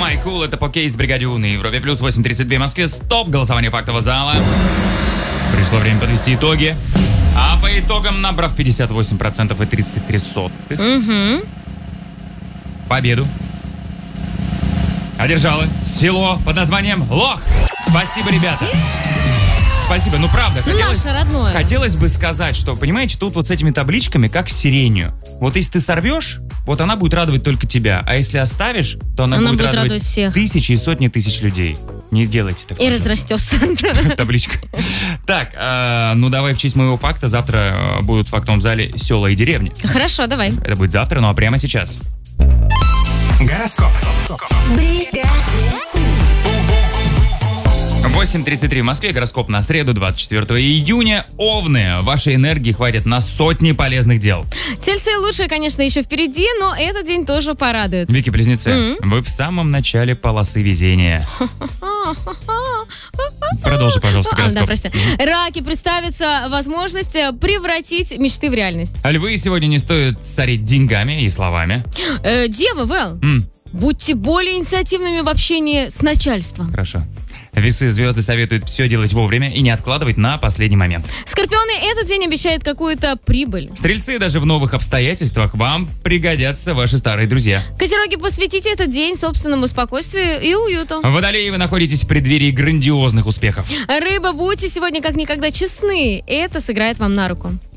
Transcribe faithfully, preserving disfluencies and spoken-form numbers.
Cool, это по кейс бригаде У на Европе плюс восемь тридцать два в Москве. Стоп, голосование фактового зала. Пришло время подвести итоги. А по итогам, набрав пятьдесят восемь процентов и тридцать три сотых, Угу. победу одержало село под названием Лох. Спасибо, ребята. Спасибо. Ну, правда, хотелось, Наше родное. хотелось бы сказать, что, понимаете, тут вот с этими табличками, как с сиренью. Вот если ты сорвешь, вот она будет радовать только тебя. А если оставишь, то она, Она будет, будет радовать, радовать всех. тысячи и сотни тысяч людей. Не делайте такое. И разрастется. Табличка. Так, э, ну давай в честь моего факта. Завтра э, будут в фактовом зале села и деревни. Хорошо, давай. Это будет завтра, ну а прямо сейчас. Гороскоп. восемь тридцать три в Москве, гороскоп на среду, двадцать четвёртого июня. Овны, вашей энергии хватит на сотни полезных дел. Тельцы лучше, конечно, еще впереди, но этот день тоже порадует. Вики-близнецы, Mm-hmm. вы в самом начале полосы везения. Продолжи, пожалуйста, А, да, гороскоп. прости. Раки, представится возможность э, превратить мечты в реальность. А львы, сегодня не стоит царить деньгами и словами. Э, Дева, Вэл, М, будьте более инициативными в общении с начальством. хорошо. Весы, звезды советуют все делать вовремя и не откладывать на последний момент. Скорпионы, этот день обещает какую-то прибыль. Стрельцы, даже в новых обстоятельствах вам пригодятся ваши старые друзья. Козероги, посвятите этот день собственному спокойствию и уюту. Водолеи, вы находитесь в преддверии грандиозных успехов. Рыба, будьте сегодня как никогда честны. Это сыграет вам на руку.